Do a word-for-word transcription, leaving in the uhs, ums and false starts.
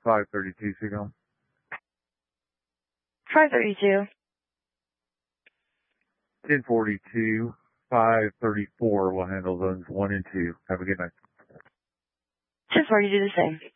five thirty-two, signal. five thirty-two. ten forty-two, five thirty-four will handle zones one and two. Have a good night. ten forty-two, the same.